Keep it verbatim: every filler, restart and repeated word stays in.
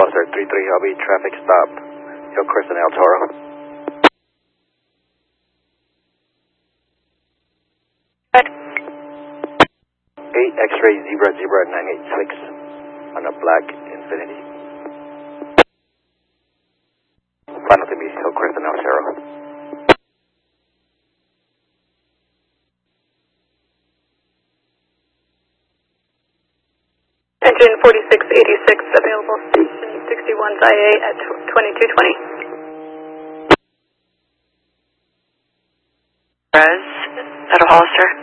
Officer three three, I'll be traffic stop, Hillcrest and El Toro. eight X-ray zebra zebra nine eight six on a black Infinity. Final to be Hillcrest and El Toro. Engine forty-six eighty-six available, station sixty-one I A at twenty-two twenty. Res, Meadow Hollister.